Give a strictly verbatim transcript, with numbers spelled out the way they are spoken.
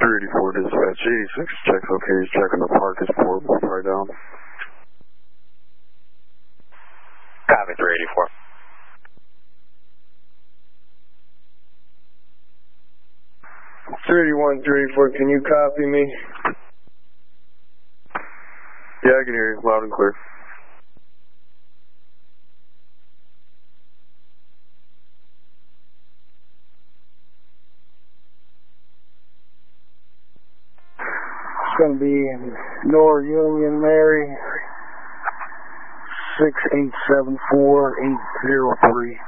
three eighty-four dispatch, eighty-six checks okay, he's checking the park, is portable, fire down. Copy, three eighty-four. three eighty-one, three eighty-four, can you copy me? Yeah, I can hear you, loud and clear. It's going to be in North Union, Mary, six eight seven four eight zero three.